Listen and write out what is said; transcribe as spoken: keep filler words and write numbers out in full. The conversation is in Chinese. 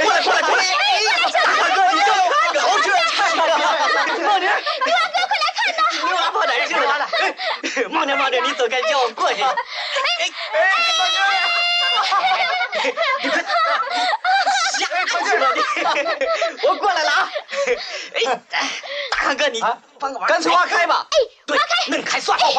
过来过来过来！大哥，你这好这看看！梦玲， 牛郎哥，快来看呐！ 牛郎跑哪儿去了？梦玲，梦玲，你走开，叫我过去。哎哎，梦玲，你快吓出去了你！我过来了啊！哎，大康哥，你帮个忙，干脆挖开吧。哎， 挖开， 那你开算了。